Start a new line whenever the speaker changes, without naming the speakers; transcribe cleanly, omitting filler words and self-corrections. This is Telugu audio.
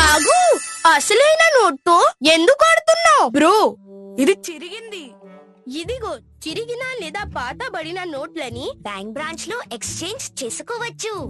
ఆగు! అసలైన నోట్తో ఎందుకు ఆడుతున్నావు?
బ్రో, ఇది చిరిగింది.
ఇదిగో చిరిగిన లేదా పాతబడిన నోట్లని
బ్యాంక్ బ్రాంచ్ లో ఎక్స్చేంజ్ చేసుకోవచ్చు.